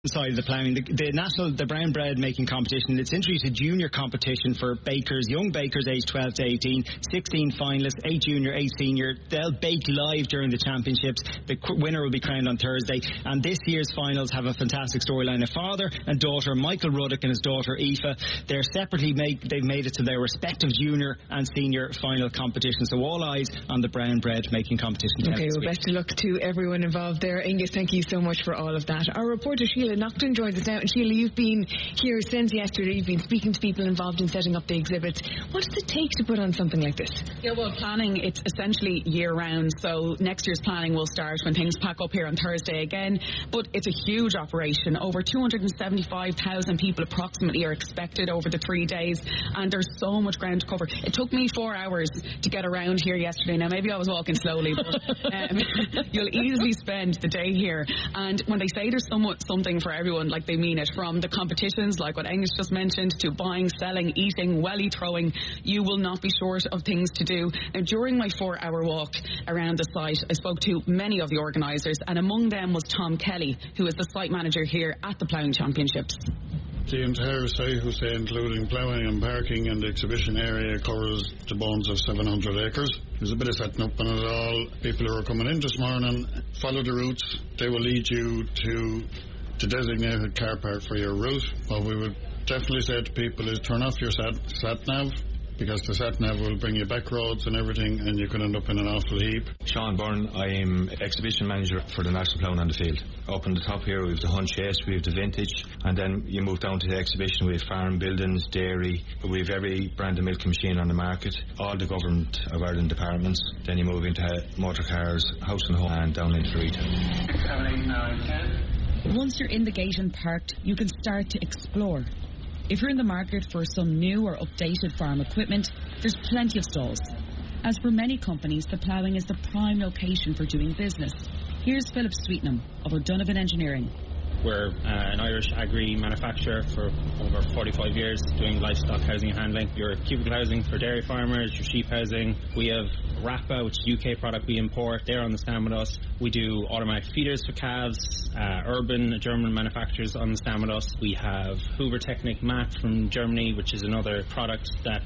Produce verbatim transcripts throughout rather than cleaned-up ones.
side of the ploughing, the, the national, the brown bread making competition, it's introduced a junior competition for bakers, young bakers aged twelve to eighteen, sixteen finalists, eight junior, eight senior. They'll bake live during the championships. The winner will be crowned on Thursday, and this year's finals have a fantastic storyline. A father and daughter, Michael Ruddock and his daughter Aoife, they're separately make, they've made it to their respective junior and senior final competitions. So all eyes on the brown bread making competition. Okay, well, best of luck to everyone involved there. Angus, thank you so much for all of that. Our reporter Sheila Naughton joins us now. And Sheila, you've been here since yesterday. You've been speaking to people involved in setting up the exhibits. What does it take to put on something like this? Yeah, well, planning, it's essentially year-round. So next year's planning will start when things pack up here on Thursday again. But it's a huge operation. Over two hundred seventy-five thousand people approximately are expected over the three days. And there's so much ground to cover. It took me four hours to get around here yesterday. Now, maybe I was walking slowly, but um, you'll easily spend the day here. And when they say there's somewhat something for everyone, like they mean it, from the competitions like what Angus just mentioned to buying, selling, eating, welly throwing, you will not be short of things to do. Now, during my four hour walk around the site, I spoke to many of the organisers, and among them was Tom Kelly, who is the site manager here at the Ploughing Championships. The entire site, we say, including ploughing and parking and the exhibition area, covers the bones of seven hundred acres. There's a bit of setting up on it all. People who are coming in this morning, follow the routes. They will lead you to the designated car park for your route. What we would definitely say to people is turn off your sat, sat nav, because the sat-nav will bring you back roads and everything, and you can end up in an awful heap. Sean Byrne, I'm exhibition manager for the National Ploughing on the Field. Up on the top here we have the Hunt Chase, we have the Vintage, and then you move down to the exhibition, we have farm, buildings, dairy, we have every brand of milking machine on the market, all the Government of Ireland departments. Then you move into motor cars, house and home, and down into retail. seven, eight, nine, ten. Once you're in the gate and parked, you can start to explore. If you're in the market for some new or updated farm equipment, there's plenty of stalls. As for many companies, the ploughing is the prime location for doing business. Here's Philip Sweetnam of O'Donovan Engineering. We're uh, an Irish agri manufacturer for over forty-five years, doing livestock housing and handling. Your cubicle housing for dairy farmers, your sheep housing. We have Rappa, which is a U K product we import. They're on the stand with us. We do automatic feeders for calves. Uh, Urban, German manufacturers, on the stand with us. We have Hoover Technic Mat from Germany, which is another product that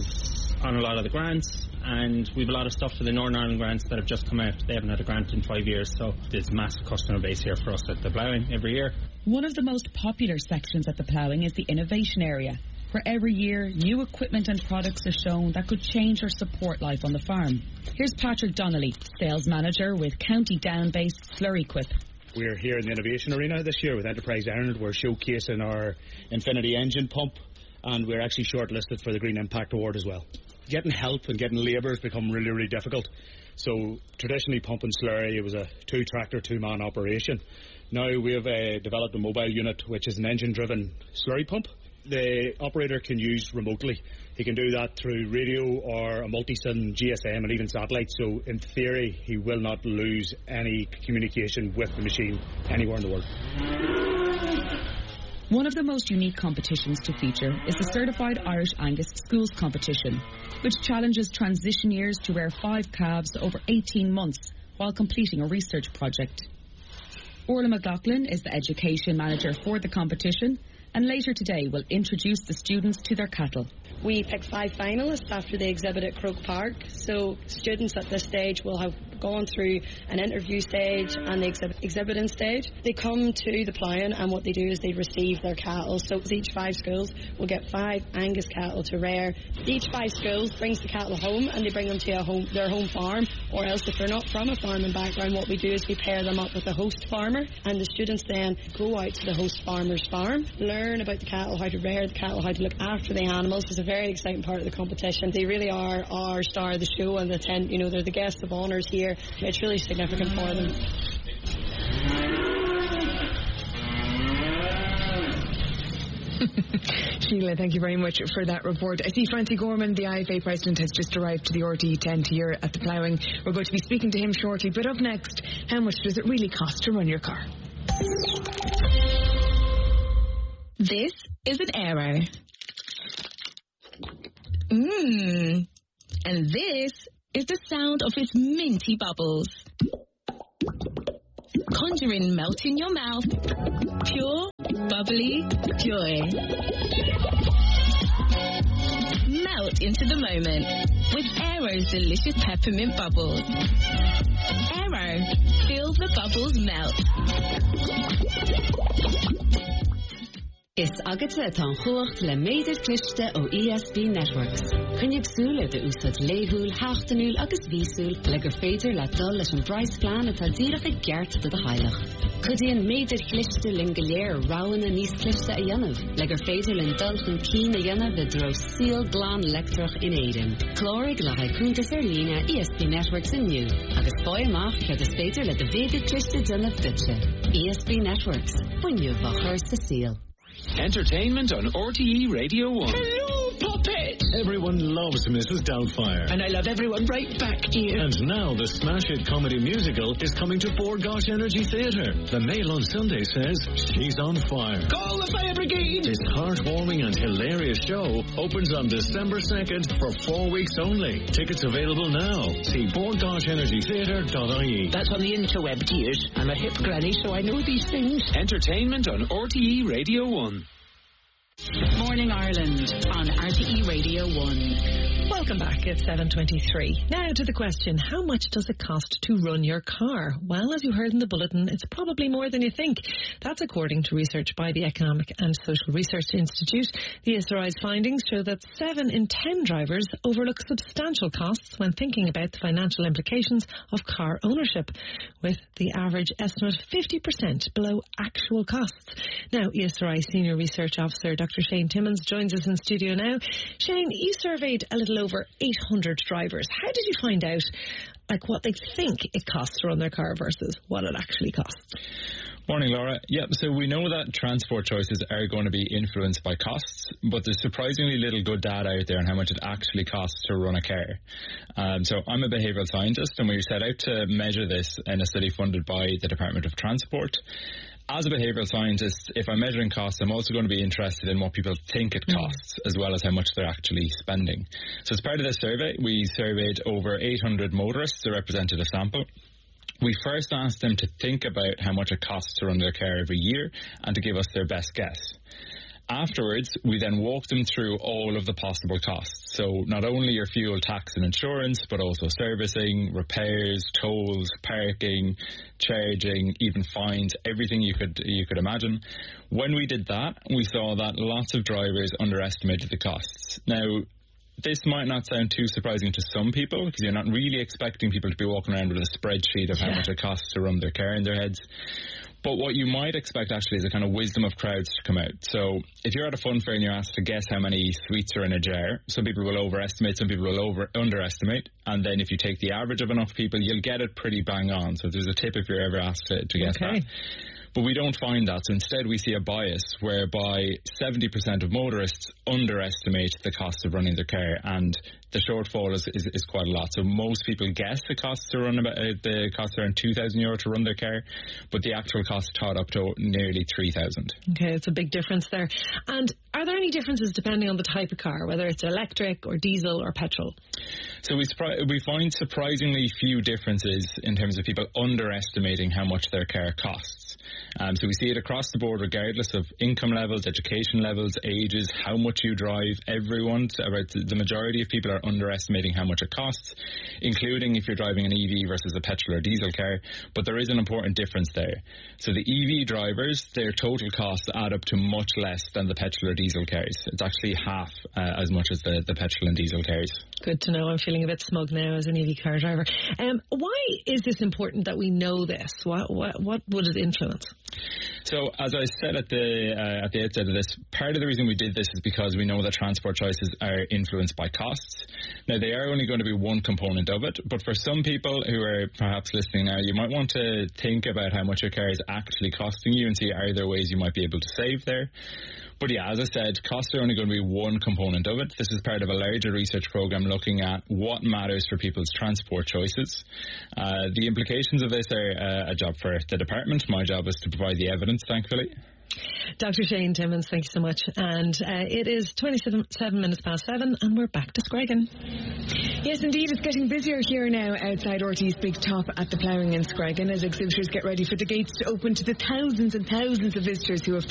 is on a lot of the grants. And we have a lot of stuff for the Northern Ireland grants that have just come out. They haven't had a grant in five years, so there's a massive customer base here for us at the ploughing every year. One of the most popular sections at the ploughing is the innovation area, where every year new equipment and products are shown that could change or support life on the farm. Here's Patrick Donnelly, sales manager with County Down-based Slurryquip. We're here in the innovation arena this year with Enterprise Ireland. We're showcasing our Infinity engine pump, and we're actually shortlisted for the Green Impact Award as well. Getting help and getting labour has become really, really difficult. So traditionally pumping slurry, it was a two-tractor, two-man operation. Now we have uh, developed a mobile unit, which is an engine-driven slurry pump. The operator can use remotely. He can do that through radio or a multi-SIM, G S M and even satellite. So in theory, he will not lose any communication with the machine anywhere in the world. One of the most unique competitions to feature is the Certified Irish Angus Schools Competition, which challenges transition years to rear five calves over eighteen months while completing a research project. Orla McLaughlin is the education manager for the competition, and later today will introduce the students to their cattle. We picked five finalists after the exhibit at Croke Park, so students at this stage will have gone through an interview stage and the exhibit, exhibiting stage. They come to the ploughing, and what they do is they receive their cattle. So each five schools will get five Angus cattle to rear. Each five schools brings the cattle home, and they bring them to a home, their home farm, or else if they're not from a farming background, what we do is we pair them up with a host farmer, and the students then go out to the host farmer's farm, learn about the cattle, how to rear the cattle, how to look after the animals. It's a very exciting part of the competition. They really are our star of the show, and the ten, you know, they're the guests of honours here. It's really significant for them. Sheila, thank you very much for that report. I see Francie Gorman, the I F A president, has just arrived to the R T E tent here at the ploughing. We're going to be speaking to him shortly, but up next, how much does it really cost to run your car? This is an Arrow. Mmm. And this is the sound of its minty bubbles. Conjuring melt in your mouth. Pure bubbly joy. Melt into the moment with Aero's delicious peppermint bubbles. Aero, feel the bubbles melt. Is agate tan chuacht le méidir cliste ó E S B Networks. Chynnig súle de úsad léhúl, hachtanúl agus vísúl le gur féidir le dul leis an brais plan atá díreach a gceart do de heilig. Cudíon méidir cliste lingeléir ráwan a níos cliste a dhéanamh, le gur féidir lin dul chun cín a dhéanamh de dro síl glán lectrach in éidim. Clórig le haicúntas ar lína E S B Networks in New, agus boi amach le is féidir le de véidir cliste dynamh bitse. E S B Networks, buinniu bachar sa síl. Entertainment on R T E Radio one. Hello, Puppet! Everyone loves Missus Doubtfire. And I love everyone right back, dear. And now the smash hit comedy musical is coming to Fort Gosh Energy Theatre. The Mail on Sunday says she's on fire. Call the fire brigade! This heartwarming and hilarious show opens on December second for four weeks only. Tickets available now. See fort gosh energy theatre dot I E. That's on the interweb, dears. I'm a hip granny, so I know these things. Entertainment on R T E Radio one. Morning Ireland on R T E Radio one. Welcome back at seven twenty-three. Now to the question, how much does it cost to run your car? Well, as you heard in the bulletin, it's probably more than you think. That's according to research by the Economic and Social Research Institute. The E S R I's findings show that seven in ten drivers overlook substantial costs when thinking about the financial implications of car ownership, with the average estimate fifty percent below actual costs. Now, E S R I Senior Research Officer Doctor Shane Timmins joins us in studio now. Shane, you surveyed a little over eight hundred drivers. How did you find out like what they think it costs to run their car versus what it actually costs? Morning, Laura. Yep, so we know that transport choices are going to be influenced by costs, but there's surprisingly little good data out there on how much it actually costs to run a car. Um, so I'm a behavioural scientist, and we set out to measure this in a study funded by the Department of Transport. As a behavioural scientist, if I'm measuring costs, I'm also going to be interested in what people think it costs, as well as how much they're actually spending. So as part of this survey, we surveyed over eight hundred motorists, a representative sample. We first asked them to think about how much it costs to run their car every year and to give us their best guess. Afterwards, we then walked them through all of the possible costs. So not only your fuel, tax and insurance, but also servicing, repairs, tolls, parking, charging, even fines, everything you could you could imagine. When we did that, we saw that lots of drivers underestimated the costs. Now, this might not sound too surprising to some people because you're not really expecting people to be walking around with a spreadsheet of how yeah. much it costs to run their car in their heads. But what you might expect actually is a kind of wisdom of crowds to come out. So if you're at a fun fair and you're asked to guess how many sweets are in a jar, some people will overestimate, some people will over underestimate. And then if you take the average of enough people, you'll get it pretty bang on. So there's a tip if you're ever asked to, to guess okay. that. But we don't find that. So instead we see a bias whereby seventy percent of motorists underestimate the cost of running their car, and the shortfall is, is, is quite a lot. So most people guess the cost to run about, uh, the cost around two thousand euro to run their car, but the actual cost tot up to nearly three thousand. Okay, it's a big difference there. And are there any differences depending on the type of car, whether it's electric or diesel or petrol? So we we find surprisingly few differences in terms of people underestimating how much their car costs. Um, so we see it across the board regardless of income levels, education levels, ages, how much you drive. Everyone, about the majority of people are underestimating how much it costs, including if you're driving an E V versus a petrol or diesel car. But there is an important difference there. So the E V drivers, their total costs add up to much less than the petrol or diesel cars. It's actually half uh, as much as the, the petrol and diesel cars. Good to know. I'm feeling a bit smug now as an E V car driver. Um, why is this important that we know this? What, what, what would it influence? So, as I said at the uh, at the outset of this, part of the reason we did this is because we know that transport choices are influenced by costs. Now, they are only going to be one component of it, but for some people who are perhaps listening now, you might want to think about how much your car is actually costing you and see are there ways you might be able to save there. But yeah, as I said, costs are only going to be one component of it. This is part of a larger research program looking at what matters for people's transport choices. Uh, the implications of this are uh, a job for the department. My job is to provide the evidence, thankfully. Doctor Shane Timmins, thank you so much. And uh, it is twenty-seven minutes past seven, and we're back to Screggan. Yes, indeed, it's getting busier here now outside R T E's Big Top at the Ploughing in Screggan as exhibitors get ready for the gates to open to the thousands and thousands of visitors who have travelled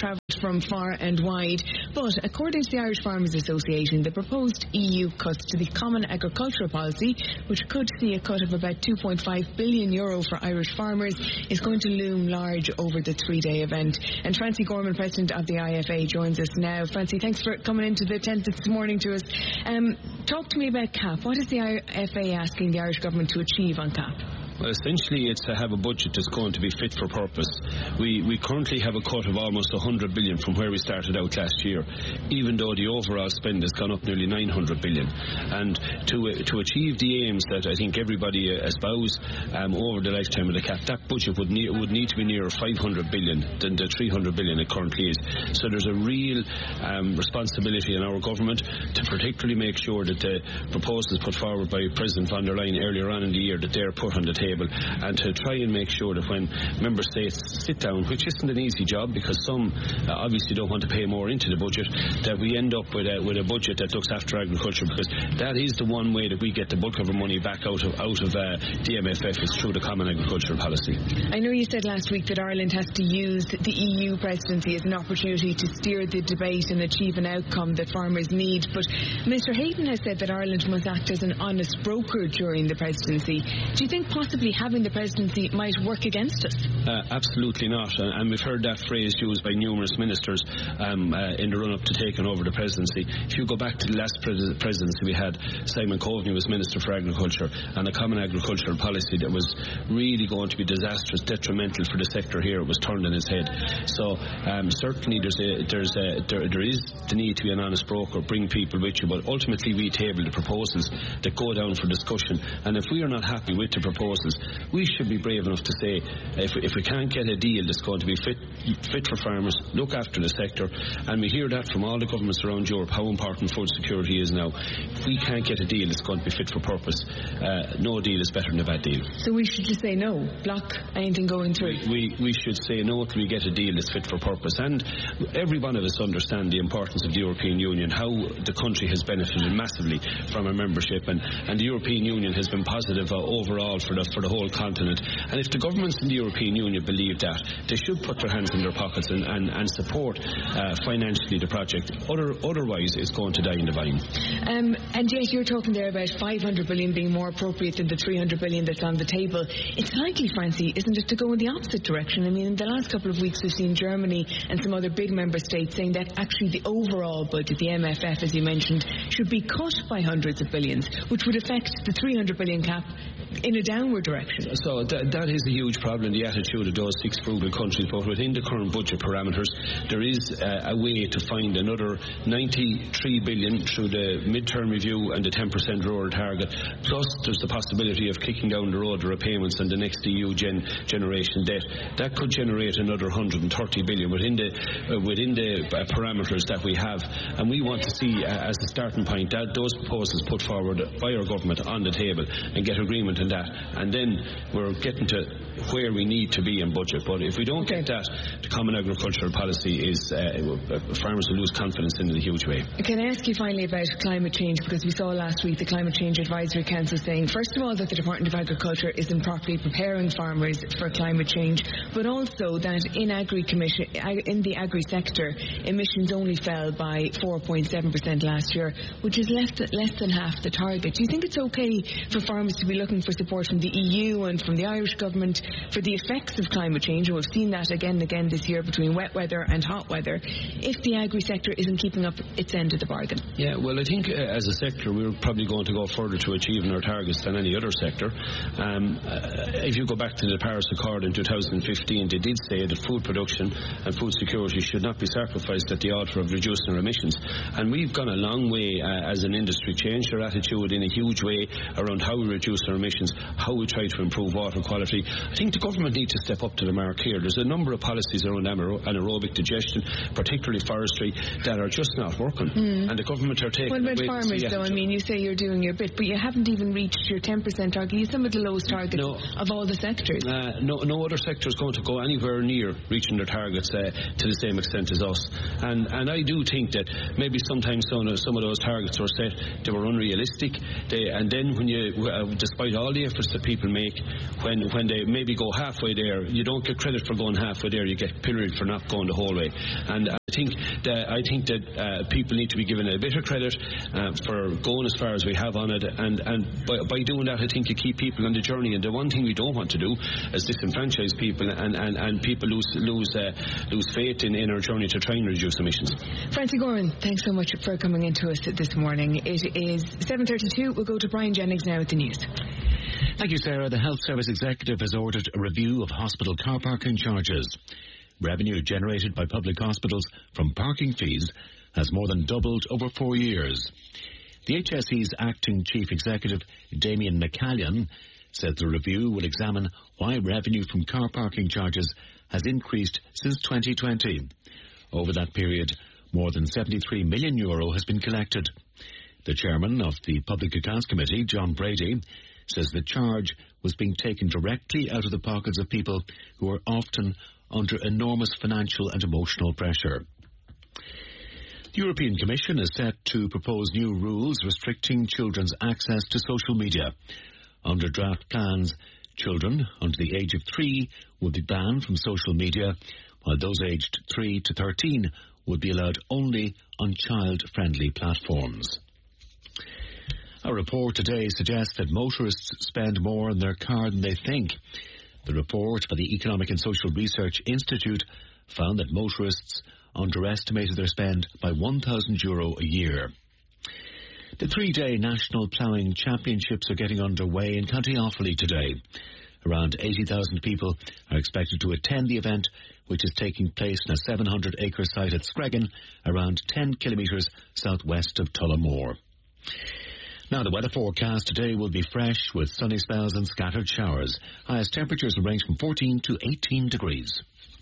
from far and wide. But according to the Irish Farmers Association, the proposed E U cuts to the Common Agricultural Policy, which could see a cut of about two point five billion euro for Irish farmers, is going to loom large over the three-day event. And Francie Gorman, President of the I F A, joins us now. Francie, thanks for coming into the tent this morning to us. Um, talk to me about C A P. What is the I F A asking the Irish Government to achieve on C A P? Well, essentially it's to have a budget that's going to be fit for purpose. We we currently have a cut of almost one hundred billion from where we started out last year, even though the overall spend has gone up nearly nine hundred billion. And to uh, to achieve the aims that I think everybody uh, espouse um, over the lifetime of the C A P, that budget would need, would need to be nearer five hundred billion than the three hundred billion it currently is. So there's a real um, responsibility in our government to particularly make sure that the proposals put forward by President von der Leyen earlier on in the year, that they're put on the table, and to try and make sure that when member states sit down, which isn't an easy job because some uh, obviously don't want to pay more into the budget, that we end up with a, with a budget that looks after agriculture, because that is the one way that we get the bulk of our money back out of out of uh, the M F F, is through the Common Agricultural Policy. I know you said last week that Ireland has to use the E U presidency as an opportunity to steer the debate and achieve an outcome that farmers need, but Mister Hayden has said that Ireland must act as an honest broker during the presidency. Do you think possibly having the presidency might work against us? Uh, absolutely not, and, and we've heard that phrase used by numerous ministers um, uh, in the run-up to taking over the presidency. If you go back to the last pres- presidency we had, Simon Coveney was Minister for Agriculture, and the Common Agricultural Policy that was really going to be disastrous, detrimental for the sector here, was turned on its head. So um, certainly there's a, there's a, there, there is the need to be an honest broker, bring people with you, but ultimately we table the proposals that go down for discussion, and if we are not happy with the proposals, we should be brave enough to say, if, if we can't get a deal that's going to be fit fit for farmers, look after the sector, and we hear that from all the governments around Europe, how important food security is now. If we can't get a deal that's going to be fit for purpose, uh, no deal is better than a bad deal. So we should just say no, block anything going through? We, we, we should say no till we get a deal that's fit for purpose, and every one of us understand the importance of the European Union, how the country has benefited massively from our membership, and, and the European Union has been positive uh, overall for the, for the whole continent. And if the governments in the European Union believe that, they should put their hands in their pockets and, and, and support uh, financially the project. Other, otherwise it's going to die in the vine. Um, and yet you're talking there about five hundred billion being more appropriate than the three hundred billion that's on the table. It's likely, Francie, isn't it, to go in the opposite direction? I mean, in the last couple of weeks we've seen Germany and some other big member states saying that actually the overall budget, the M F F as you mentioned, should be cut by hundreds of billions, which would affect the three hundred billion cap in a downward direction. So th- that is a huge problem, the attitude of those six frugal countries, but within the current budget parameters there is uh, a way to find another ninety-three billion through the mid-term review and the ten percent rural target, plus there's the possibility of kicking down the road the repayments and the next E U gen- generation debt. That could generate another one hundred thirty billion within the uh, within the uh, parameters that we have, and we want to see uh, as a starting point that those proposals put forward by our government on the table and get agreement on that, and then we're getting to where we need to be in budget. But if we don't get that, the Common Agricultural Policy is uh, farmers will lose confidence in it in a huge way. Can I ask you finally about climate change, because we saw last week the Climate Change Advisory Council saying first of all that the Department of Agriculture isn't properly preparing farmers for climate change, but also that in agri commission in the agri sector emissions only fell by four point seven percent last year, which is less, less than half the target. Do you think it's okay for farmers to be looking for support from the E U and from the Irish government for the effects of climate change, and we've seen that again and again this year between wet weather and hot weather, if the agri sector isn't keeping up its end of the bargain? Yeah, well, I think uh, as a sector we're probably going to go further to achieving our targets than any other sector. Um, uh, if you go back to the Paris Accord in two thousand fifteen, they did say that food production and food security should not be sacrificed at the altar of reducing our emissions, and we've gone a long way uh, as an industry, changed our attitude in a huge way around how we reduce our emissions, how we try to improve water quality. I think the government needs to step up to the mark here. There's a number of policies around anaerobic digestion, particularly forestry, that are just not working, mm. and the government are taking... What about farmers though? I mean, you say you're doing your bit, but you haven't even reached your ten percent target. You some of the lowest targets no. of all the sectors. Uh, no, no other sector is going to go anywhere near reaching their targets uh, to the same extent as us, and and I do think that maybe sometimes some of, some of those targets were set, they were unrealistic, they, and then when you, uh, despite all the efforts that people make, when when they maybe go halfway there, you don't get credit for going halfway there, you get pilloried for not going the whole way. And think that I think that uh, people need to be given a bit of credit uh, for going as far as we have on it, and, and by, by doing that I think you keep people on the journey. And the one thing we don't want to do is disenfranchise people and, and, and people lose lose uh, lose faith in, in our journey to try and reduce emissions. Francie Gorman, thanks so much for coming into us this morning. It is seven thirty-two. We'll go to Brian Jennings now with the news. Thank you, Sarah. The Health Service Executive has ordered a review of hospital car parking charges. Revenue generated by public hospitals from parking fees has more than doubled over four years. The H S E's acting chief executive, Damien McCallion, said the review will examine why revenue from car parking charges has increased since twenty twenty. Over that period, more than seventy-three million euro has been collected. The chairman of the Public Accounts Committee, John Brady, says the charge was being taken directly out of the pockets of people who are often under enormous financial and emotional pressure. The European Commission is set to propose new rules restricting children's access to social media. Under draft plans, children under the age of three would be banned from social media, while those aged three to thirteen would be allowed only on child-friendly platforms. A report today suggests that motorists spend more on their car than they think. The report by the Economic and Social Research Institute found that motorists underestimated their spend by one thousand euro a year. The three-day National Ploughing Championships are getting underway in County Offaly today. Around eighty thousand people are expected to attend the event, which is taking place in a seven hundred acre site at Screggan, around ten kilometres southwest of Tullamore. Now, the weather forecast today will be fresh with sunny spells and scattered showers. Highest temperatures will range from fourteen to eighteen degrees.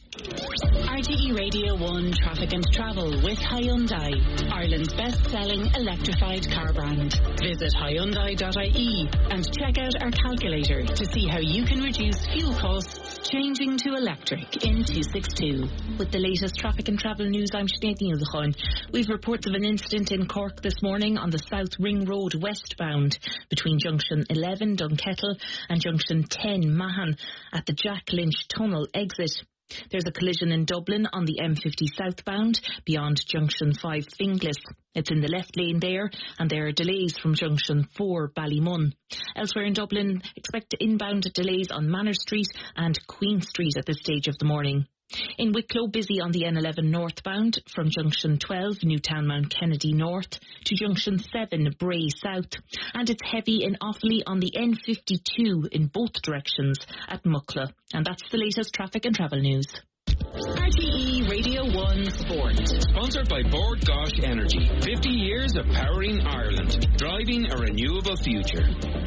R T E Radio one Traffic and Travel with Hyundai, Ireland's best-selling electrified car brand. Visit Hyundai dot I E and check out our calculator to see how you can reduce fuel costs changing to electric in two sixty-two. With the latest traffic and travel news, I'm Sinead Neilchon. We've reports of an incident in Cork this morning on the South Ring Road westbound between Junction eleven Dunkettle and Junction ten Mahon at the Jack Lynch Tunnel exit. There's a collision in Dublin on the M fifty southbound beyond Junction five Finglas. It's in the left lane there, and there are delays from Junction four Ballymun. Elsewhere in Dublin, expect inbound delays on Manor Street and Queen Street at this stage of the morning. In Wicklow, busy on the N eleven northbound from Junction twelve Newtown Mount Kennedy north to Junction seven Bray south. And it's heavy in Offaly on the N fifty-two in both directions at Muckla. And that's the latest traffic and travel news. R T E Radio one Sport. Sponsored by Bord Gosh Energy. fifty years of powering Ireland. Driving a renewable future.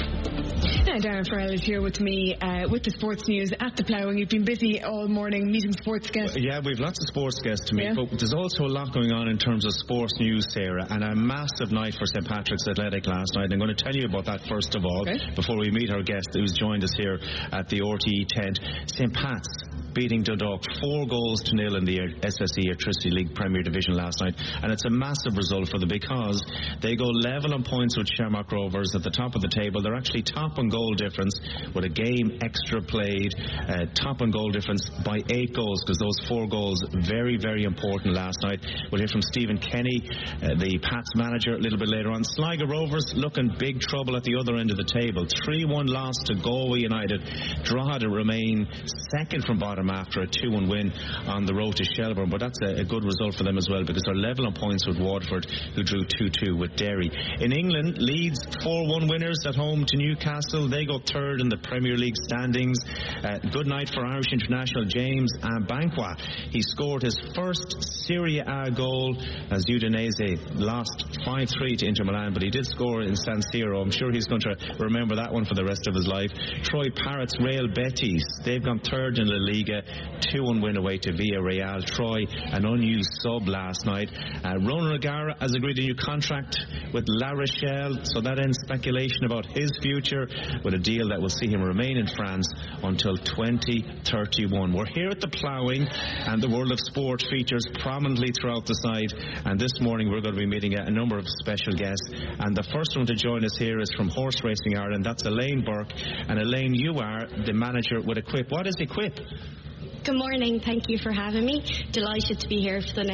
Now, Darren Farrell is here with me uh, with the sports news at the ploughing. You've been busy all morning meeting sports guests. Yeah, we've lots of sports guests to meet, yeah. But there's also a lot going on in terms of sports news, Sarah, and a massive night for Saint Patrick's Athletic last night. I'm going to tell you about that first of all, okay, before we meet our guest who's joined us here at the R T E tent. Saint Pat's beating Dundalk four goals to nil in the S S E Electricity League Premier Division last night, and it's a massive result for them because they go level on points with Shamrock Rovers at the top of the table. They're actually top on goal difference with a game extra played, uh, top on goal difference by eight goals, because those four goals very very important last night. We'll hear from Stephen Kenny, uh, the Pats manager, a little bit later on. Sligo Rovers looking big trouble at the other end of the table. three one loss to Galway United. Drogheda remain second from bottom after a two one win on the road to Shelbourne, but that's a, a good result for them as well, because they're level on points with Waterford, who drew two two with Derry. In England, Leeds four one winners at home to Newcastle. They go third in the Premier League standings. Uh, good night for Irish international James Mbankwa. He scored his first Serie A goal as Udinese lost five three to Inter Milan, but he did score in San Siro. I'm sure he's going to remember that one for the rest of his life. Troy Parrott's Real Betis, they've gone third in La Liga, two one win away to Villarreal. Troy, an unused sub last night. Uh, Ronan O'Gara has agreed a new contract with La Rochelle, so that ends speculation about his future, with a deal that will see him remain in France until twenty thirty-one. We're here at the ploughing, and the world of sport features prominently throughout the site, and this morning we're going to be meeting a number of special guests, and the first one to join us here is from Horse Racing Ireland. That's Elaine Burke, and Elaine, you are the manager with Equip. What is Equip? Good morning, thank you for having me. Delighted to be here for the next thirty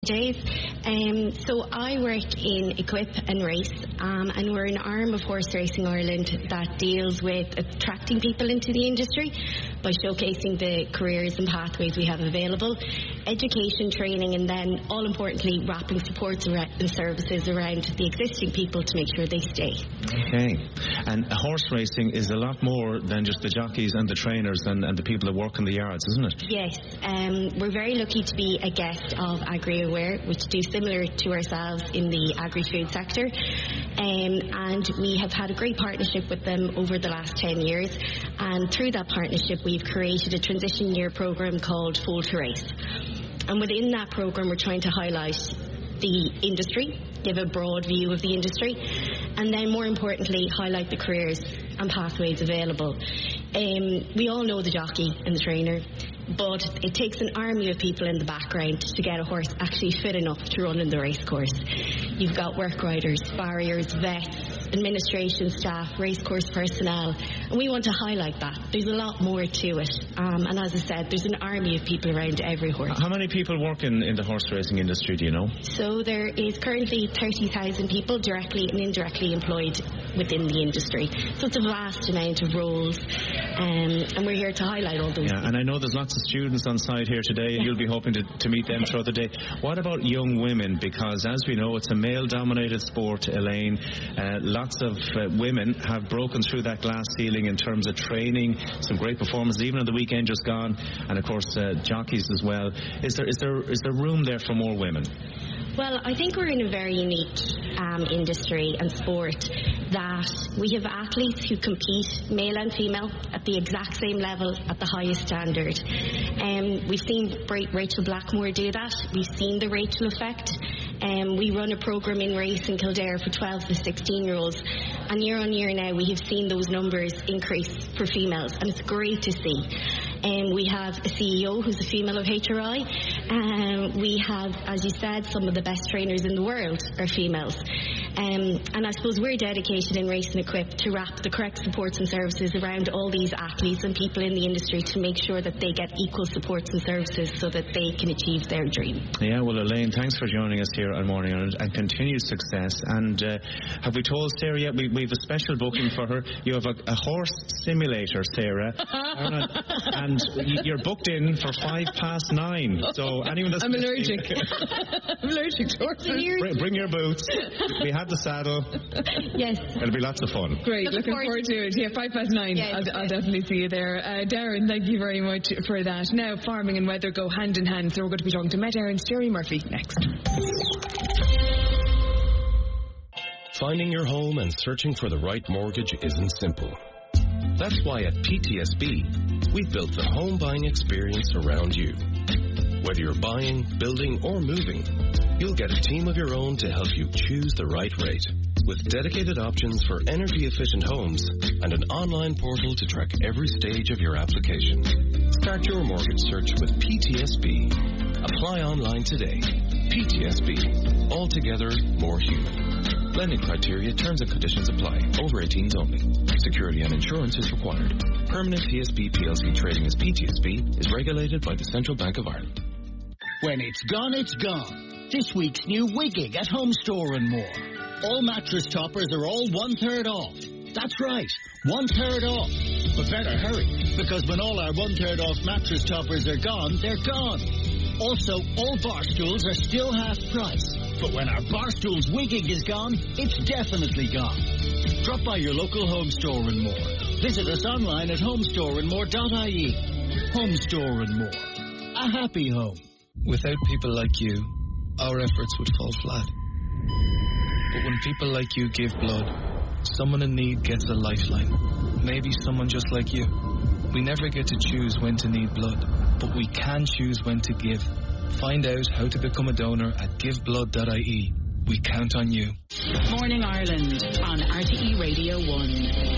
days. Um, so I work in Equip and Race, um, and we're an arm of Horse Racing Ireland that deals with attracting people into the industry by showcasing the careers and pathways we have available, education, training, and then, all importantly, wrapping supports and services around the existing people to make sure they stay. Okay. And horse racing is a lot more than just the jockeys and the trainers and, and the people that work in the yards, isn't it? Yes. Um, we're very lucky to be a guest of AgriAware, which do similar to ourselves in the agri-food sector. Um, and we have had a great partnership with them over the last ten years. And through that partnership, we've created a transition year program called Foal to Race. And within that program, we're trying to highlight the industry, give a broad view of the industry, and then more importantly, highlight the careers and pathways available. Um, we all know the jockey and the trainer, but it takes an army of people in the background to get a horse actually fit enough to run in the race course. You've got work riders, farriers, vets, administration staff, racecourse personnel, and we want to highlight that. There's a lot more to it, um, and as I said, there's an army of people around every horse. How many people work in, in the horse racing industry, do you know? So there is currently thirty thousand people directly and indirectly employed within the industry. So it's a vast amount of roles, um, and we're here to highlight all those. Yeah, and I know there's lots of students on site here today, and yeah. you'll be hoping to, to meet them throughout the day. What about young women? Because as we know, it's a male-dominated sport, Elaine. Uh, lots of uh, women have broken through that glass ceiling in terms of training, some great performances, even on the weekend just gone, and of course uh, jockeys as well. Is there is there is there room there for more women? Well, I think we're in a very unique um, industry and sport that we have athletes who compete, male and female, at the exact same level, at the highest standard. Um, we've seen Rachel Blackmore do that. We've seen the Rachel effect. Um, we run a programme in race in Kildare for twelve to sixteen year olds, and year on year now we have seen those numbers increase for females, and it's great to see. Um, we have a C E O who's a female of H R I. Um, we have, as you said, some of the best trainers in the world are females. Um, and I suppose we're dedicated in Race and Equip to wrap the correct supports and services around all these athletes and people in the industry to make sure that they get equal supports and services so that they can achieve their dream. Yeah, well, Elaine, thanks for joining us here on Morning Ireland, and continued success. And uh, have we told Sarah yet? We, we have a special booking for her. You have a, a horse simulator, Sarah. And you're booked in for five past nine. So anyone that's I'm allergic. I'm allergic to horses. Bring, bring your boots. We have the saddle. Yes. It'll be lots of fun. Great. Looking, Looking forward, forward to it. Yeah, five past nine. Yes. I'll, I'll definitely see you there. Uh, Darren, thank you very much for that. Now, farming and weather go hand in hand. So we're going to be talking to Met Erin's Jerry Murphy next. Finding your home and searching for the right mortgage isn't simple. That's why at P T S B, we've built the home buying experience around you. Whether you're buying, building, or moving, you'll get a team of your own to help you choose the right rate. With dedicated options for energy-efficient homes and an online portal to track every stage of your application. Start your mortgage search with P T S B. Apply online today. P T S B. Altogether more human. Lending criteria, terms and conditions apply. Over eighteens only. Security and insurance is required. Permanent T S B P L C trading as P T S B is regulated by the Central Bank of Ireland. When it's gone, it's gone. This week's new Wigging at Home Store and More. All mattress toppers are all one-third off. That's right, one-third off. But better hurry, because when all our one-third off mattress toppers are gone, they're gone. Also, all bar stools are still half price. But when our bar stools Wigging is gone, it's definitely gone. Drop by your local Home Store and More. Visit us online at homestore and more dot I E. Home Store and More. A happy home. Without people like you, our efforts would fall flat. But when people like you give blood, someone in need gets a lifeline. Maybe someone just like you. We never get to choose when to need blood, but we can choose when to give. Find out how to become a donor at give blood dot I E. We count on you. Morning Ireland on R T E Radio one.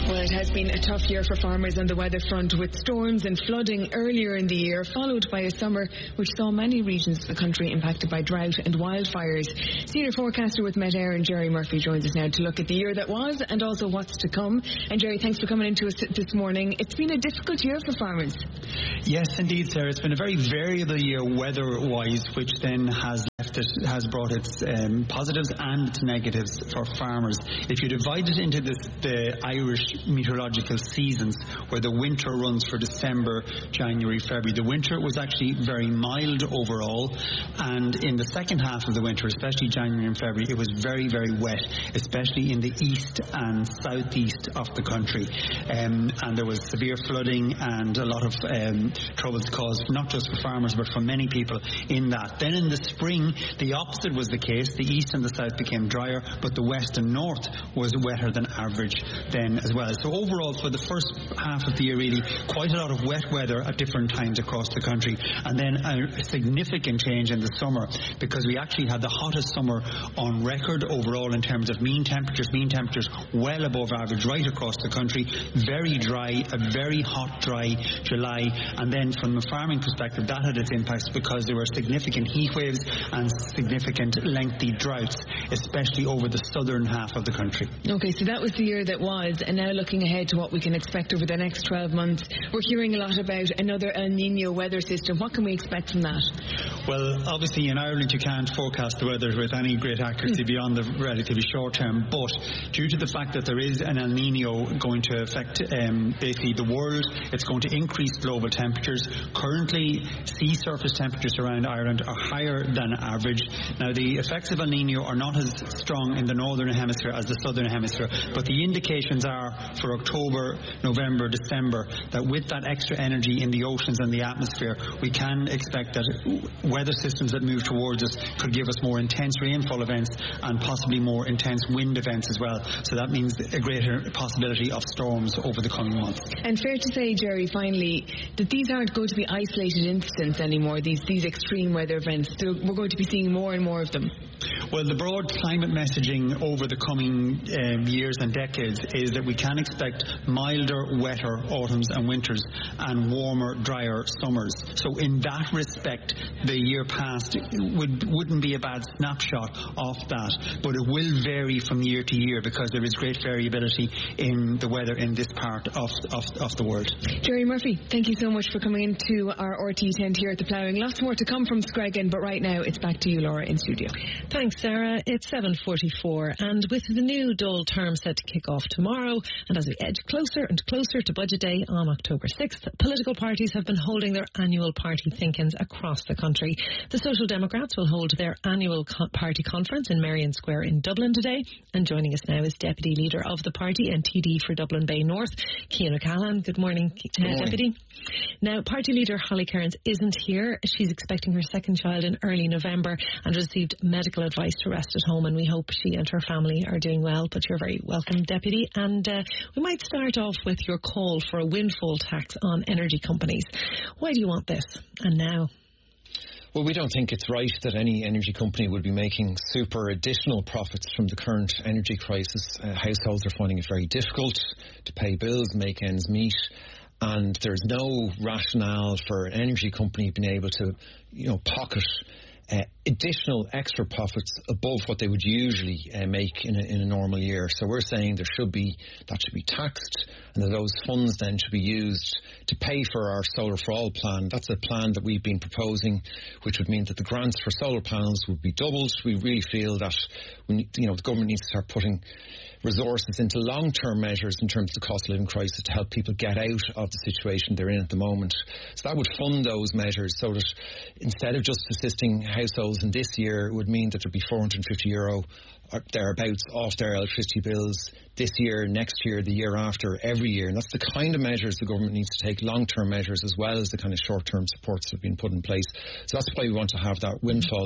Well, it has been a tough year for farmers on the weather front, with storms and flooding earlier in the year, followed by a summer which saw many regions of the country impacted by drought and wildfires. Senior forecaster with Met Éireann, Jerry Murphy, joins us now to look at the year that was and also what's to come. And Jerry, thanks for coming into us this morning. It's been a difficult year for farmers. Yes, indeed, Sarah. It's been a very variable year weather-wise, which then has left it, has brought its um, positives and its negatives for farmers. If you divide it into this, the Irish meteorological seasons, where the winter runs for December, January, February, the winter was actually very mild overall, and in the second half of the winter, especially January and February, it was very, very wet, especially in the east and southeast of the country. Um, and there was severe flooding and a lot of um, troubles caused, not just for farmers, but for many people in that. Then in the spring, the opposite was the case. The east and the south became drier, but the west and north was wetter than average then as well. So overall, for the first half of the year, really, quite a lot of wet weather at different times across the country. And then a significant change in the summer, because we actually had the hottest summer on record overall in terms of mean temperatures. Mean temperatures well above average right across the country. Very dry, a very hot, dry July. And then from a farming perspective, that had its impacts because there were significant heat waves and significant lengthy droughts, especially over the southern half of the country. Okay, so that was the year that was, and now looking ahead to what we can expect over the next twelve months, we're hearing a lot about another El Niño weather system. What can we expect from that? Well, obviously in Ireland you can't forecast the weather with any great accuracy mm. beyond the relatively short term, but due to the fact that there is an El Niño going to affect um, basically the world, it's going to increase global temperatures. Currently, sea surface temperatures around Ireland are higher than average. Now, the effects of El Niño are not as strong in the northern hemisphere as the southern hemisphere, but the indications are for October, November, December, that with that extra energy in the oceans and the atmosphere, we can expect that weather systems that move towards us could give us more intense rainfall events and possibly more intense wind events as well. So that means a greater possibility of storms over the coming months. And fair to say, Jerry, finally, that these aren't going to be isolated incidents anymore, these, these extreme weather events. So we're going to be seeing more and more of them. Well, the broad climate messaging over the coming um, years and decades is that we can expect milder, wetter autumns and winters and warmer, drier summers. So in that respect, the year past would, wouldn't be a bad snapshot of that, but it will vary from year to year because there is great variability in the weather in this part of, of, of the world. Jerry Murphy, thank you so much for coming into our R T tent here at the Ploughing. Lots more to come from Screggan, but right now it's back to you, Laura, in studio. Thanks, Sarah. It's seven forty-four, and with the new Dole term set to kick off tomorrow, and as we edge closer and closer to Budget Day on October sixth, political parties have been holding their annual party think-ins across the country. The Social Democrats will hold their annual co- party conference in Merrion Square in Dublin today, and joining us now is Deputy Leader of the party and T D for Dublin Bay North, Cian O'Callaghan. Good morning, Good morning. Uh, Deputy. Now, Party Leader Holly Cairns isn't here. She's expecting her second child in early November and received medical advice to rest at home, and we hope she and her family are doing well. But you're very welcome, Deputy. And uh, we might start off with your call for a windfall tax on energy companies. Why do you want this? And now? Well, we don't think it's right that any energy company would be making super additional profits from the current energy crisis. Uh, households are finding it very difficult to pay bills, make ends meet, and there's no rationale for an energy company being able to, you know, pocket Uh, additional extra profits above what they would usually uh, make in a, in a normal year. So we're saying there should be, that should be taxed, and that those funds then should be used to pay for our Solar for All plan. That's a plan that we've been proposing, which would mean that the grants for solar panels would be doubled. We really feel that we, you know, the government needs to start putting resources into long-term measures in terms of the cost of living crisis to help people get out of the situation they're in at the moment. So that would fund those measures, so that instead of just assisting households in this year, it would mean that there'd be four hundred fifty euro or thereabouts off their electricity bills this year, next year, the year after, every year. And that's the kind of measures the government needs to take, long-term measures as well as the kind of short-term supports that have been put in place. So that's why we want to have that windfall tax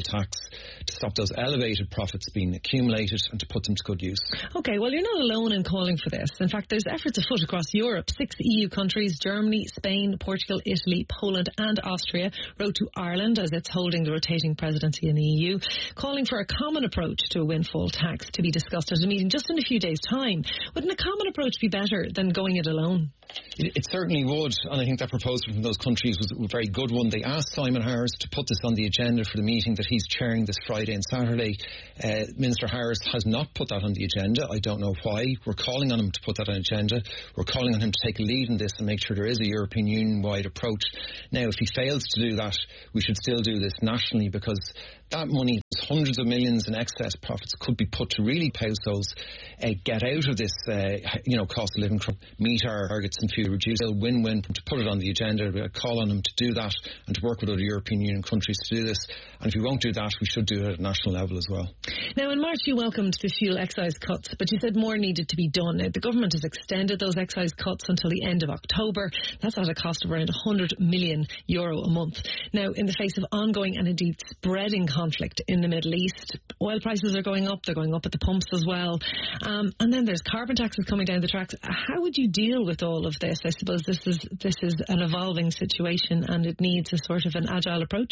to stop those elevated profits being accumulated and to put them to good use. OK, well, you're not alone in calling for this. In fact, there's efforts afoot across Europe. Six E U countries, Germany, Spain, Portugal, Italy, Poland and Austria, wrote to Ireland as it's holding the rotating presidency in the E U, calling for a common approach to a windfall tax to be discussed at a meeting just in a few days' time. Wouldn't a common approach be better than going it alone? It, it certainly would, and I think that proposal from those countries was a very good one. They asked Simon Harris to put this on the agenda for the meeting that he's chairing this Friday and Saturday. Uh, Minister Harris has not put that on the agenda. I don't know why. We're calling on him to put that on the agenda. We're calling on him to take a lead in this and make sure there is a European Union-wide approach. Now, if he fails to do that, we should still do this nationally, because that money, hundreds of millions in excess profits, could be put to really households uh, get out of this, uh, you know, cost of living, meet our targets and fuel reduce. A win-win to put it on the agenda. We call on them to do that and to work with other European Union countries to do this. And if we won't do that, we should do it at national level as well. Now, in March, you welcomed the fuel excise cuts, but you said more needed to be done. Now, the government has extended those excise cuts until the end of October. That's at a cost of around one hundred million euro a month. Now, in the face of ongoing and indeed spreading conflict in the Middle East, oil prices are going up. They're going up at the pumps as well. Um, and then there's carbon taxes coming down the tracks. How would you deal with all of this? I suppose this is this is an evolving situation and it needs a sort of an agile approach.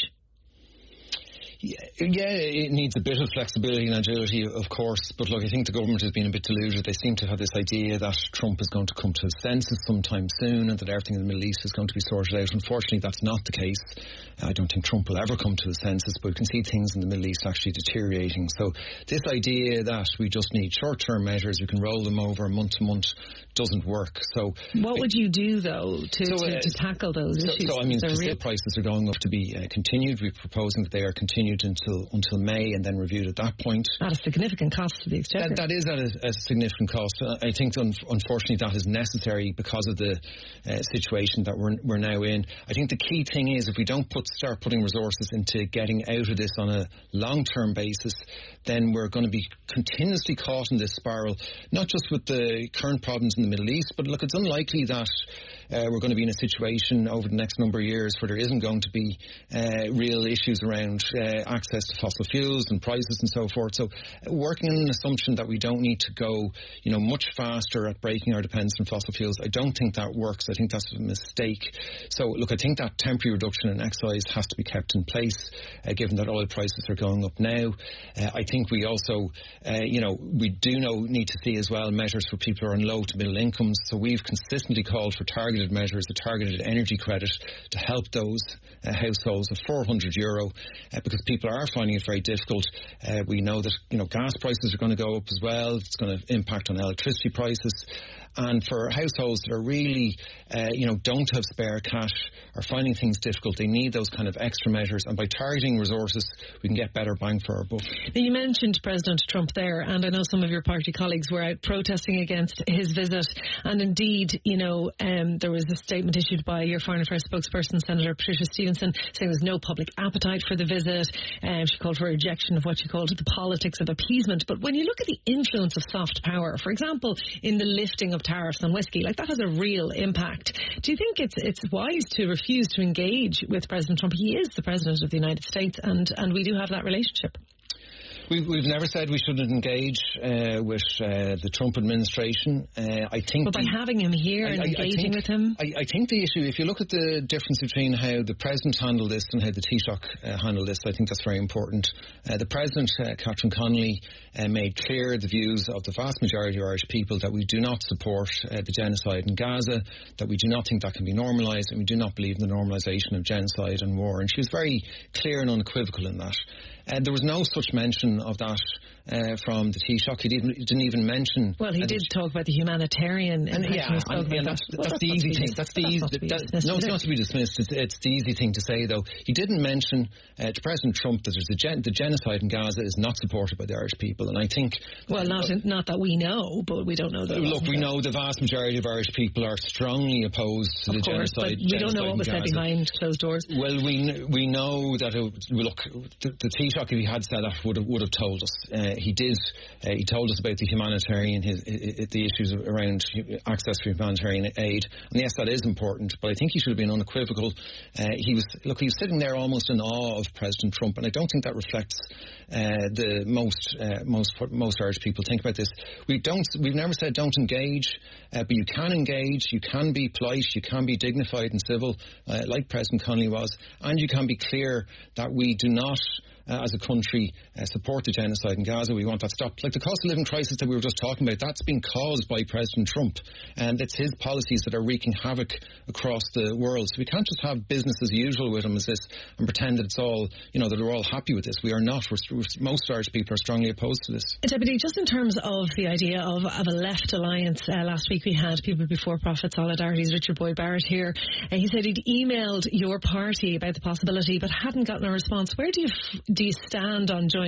Yeah, it needs a bit of flexibility and agility, of course, but look, I think the government has been a bit deluded. They seem to have this idea that Trump is going to come to a census sometime soon and that everything in the Middle East is going to be sorted out. Unfortunately, that's not the case. I don't think Trump will ever come to a census, but we can see things in the Middle East actually deteriorating. So this idea that we just need short-term measures, we can roll them over month to month, doesn't work. So what would you do, though, to, so, to, uh, to tackle those so, issues? So, I mean, steel real prices are going up to be uh, continued. We're proposing that they are continued until until May and then reviewed at that point. At a significant cost to the Exchequer. That, that is at a, a significant cost. Uh, I think, un- unfortunately, that is necessary because of the uh, situation that we're we're now in. I think the key thing is if we don't put start putting resources into getting out of this on a long-term basis, then we're going to be continuously caught in this spiral, not just with the current problems in the Middle East, but look, it's unlikely that uh, we're going to be in a situation over the next number of years where there isn't going to be uh, real issues around uh, access to fossil fuels and prices and so forth. So uh, working on an assumption that we don't need to go, you know, much faster at breaking our dependence on fossil fuels, I don't think that works. I think that's a mistake. So look, I think that temporary reduction in excise has to be kept in place, uh, given that oil prices are going up now. Uh, I think we also, uh, you know, we do know need to see as well measures for people who are on low to middle incomes. So we've consistently called for targeted measures, a targeted energy credit to help those uh, households of four hundred euro, uh, because people are finding it very difficult. Uh, we know that, you know, gas prices are going to go up as well. It's going to impact on electricity prices. And for households that are really, uh, you know, don't have spare cash, are finding things difficult, they need those kind of extra measures. And by targeting resources, we can get better bang for our buck. Now, you mentioned President Trump there, and I know some of your party colleagues were out protesting against his visit. And indeed, you know, um, there was a statement issued by your Foreign Affairs spokesperson, Senator Patricia Stevenson, saying there's no public appetite for the visit. Um, she called for a rejection of what she called the politics of appeasement. But when you look at the influence of soft power, for example, in the lifting of tariffs on whiskey, like that has a real impact. Do you think it's it's wise to refuse to engage with President Trump? He is the President of the United States, and, and we do have that relationship. We've, we've never said we shouldn't engage uh, with uh, the Trump administration. Uh, I think, but by the, having him here I, and I, engaging I think, with him, I, I think the issue, if you look at the difference between how the President handled this and how the Taoiseach uh, handled this, I think that's very important. Uh, the President, uh, Catherine Connolly, uh, made clear the views of the vast majority of Irish people that we do not support uh, the genocide in Gaza, that we do not think that can be normalised, and we do not believe in the normalisation of genocide and war. And she was very clear and unequivocal in that. Uh, there was no such mention of that uh, from the Taoiseach. He didn't, he didn't even mention... Well, he did talk about the humanitarian... And, yeah, and, yeah that's, well, that's, that's the easy thing. That's the easy... That, no, it's not to be dismissed. It's, it's the easy thing to say, though. He didn't mention uh, to President Trump that there's a gen- the genocide in Gaza is not supported by the Irish people, and I think... Well, not uh, not that we know, but we don't know that. Look, we know the vast majority of Irish people are strongly opposed to of the course, genocide. But we don't know what was said behind closed doors. Well, we we know that... It, look, the, the Taoiseach Taoiseach, if he had said that, would have, would have told us. Uh, he did. Uh, he told us about the humanitarian, his, his, the issues around access to humanitarian aid. And yes, that is important, but I think he should have been unequivocal. Uh, he was, look, he was sitting there almost in awe of President Trump, and I don't think that reflects uh, the most, uh, most, most Irish people. Think about this. We don't, we've never said don't engage, uh, but you can engage, you can be polite, you can be dignified and civil, uh, like President Connolly was, and you can be clear that we do not, uh, as a country, uh, support the genocide in Gaza. We want that stopped. Like the cost of living crisis that we were just talking about, that's been caused by President Trump, and it's his policies that are wreaking havoc across the world. So we can't just have business as usual with him as this and pretend that it's all, you know, that we're all happy with this. We are not. We're, most Irish people are strongly opposed to this. Deputy, just in terms of the idea of, of a left alliance, uh, last week we had People Before Profit Solidarity's Richard Boyd Barrett here. Uh, he said he'd emailed your party about the possibility but hadn't gotten a response. Where do you f- do you stand on joining